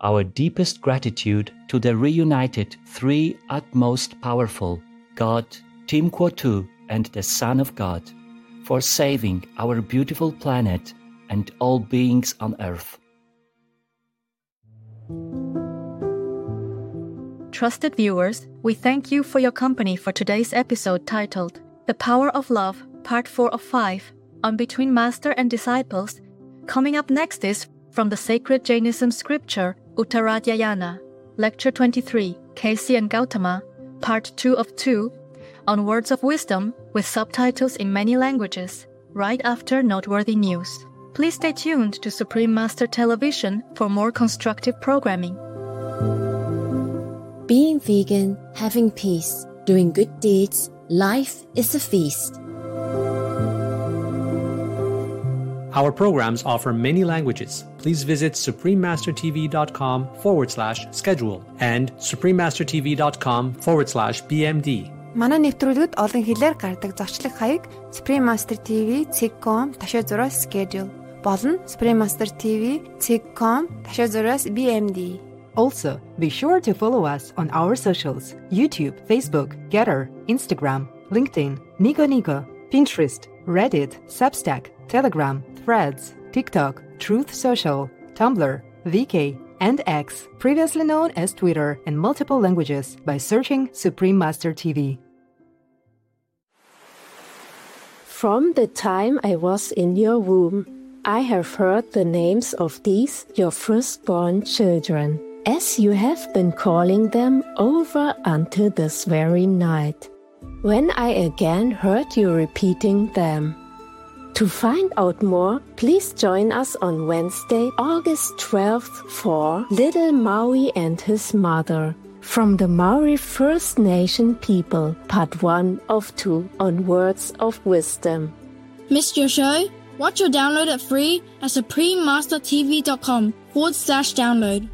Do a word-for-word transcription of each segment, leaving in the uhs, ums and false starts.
our deepest gratitude to the reunited three utmost powerful, God, Tim Quotu, and the Son of God, for saving our beautiful planet and all beings on Earth. Trusted viewers, we thank you for your company for today's episode titled The Power of Love, Part four of five, on Between Master and Disciples. Coming up next is from the sacred Jainism scripture, Uttaradhyayana, Lecture twenty-three, Kesey and Gautama, Part two of two, on Words of Wisdom with subtitles in many languages, right after noteworthy news. Please stay tuned to Supreme Master Television for more constructive programming. Being vegan, having peace, doing good deeds, life is a feast. Our programs offer many languages. Please visit suprememastertv.com forward slash schedule and suprememastertv.com forward slash bmd. Манай нэвтрүүлгүүд олон хэлээр гардаг зочлог хаяг Supreme Master ти ви цэг ком ташаа зураас schedule болон Supreme Master ти ви цэг ком ташаа зураас bmd. Also, be sure to follow us on our socials: YouTube, Facebook, Getter, Instagram, LinkedIn, Nico Nico, Pinterest, Reddit, Substack, Telegram, Threads, TikTok, Truth Social, Tumblr, V K, and X, previously known as Twitter, in multiple languages by searching Supreme Master T V. From the time I was in your womb, I have heard the names of these, your firstborn children, as you have been calling them over until this very night, when I again heard you repeating them. To find out more, please join us on Wednesday, August twelfth for Little Maui and His Mother, from the Maori First Nation People, Part one of two on Words of Wisdom. Missed your show? Watch or download it free at suprememastertv.com forward slash download.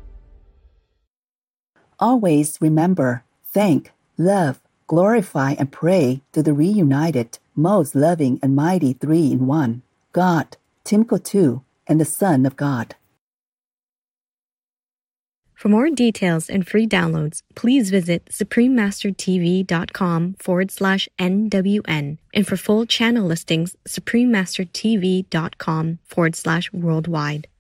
Always remember, thank, love, glorify, and pray to the reunited, most loving and mighty three-in-one, God, Tim Quotu, and the Son of God. For more details and free downloads, please visit suprememastertv.com forward slash NWN. And for full channel listings, suprememastertv.com forward slash worldwide.